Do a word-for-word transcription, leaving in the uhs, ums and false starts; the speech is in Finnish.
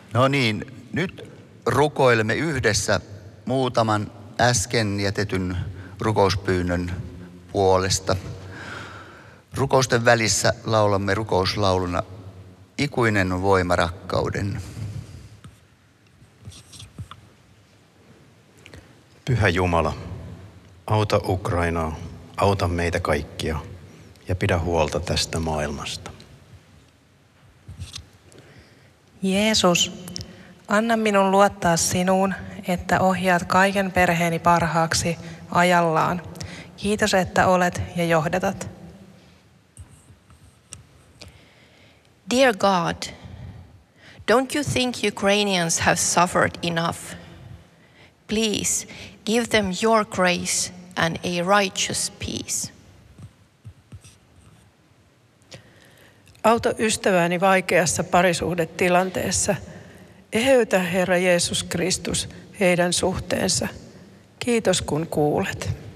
No niin, nyt rukoilemme yhdessä muutaman äsken jätetyn rukouspyynnön puolesta. Rukousten välissä laulamme rukouslauluna Ikuinen voima rakkauden. Pyhä Jumala, auta Ukrainaa, auta meitä kaikkia ja pidä huolta tästä maailmasta. Jeesus, anna minun luottaa sinuun, että ohjaat kaiken perheeni parhaaksi ajallaan. Kiitos, että olet ja johdatat. Dear God, don't you think Ukrainians have suffered enough? Please give them your grace and a righteous peace. Auta ystävääni vaikeassa parisuhdetilanteessa. Eheytä, Herra Jeesus Kristus, heidän suhteensa. Kiitos, kun kuulet.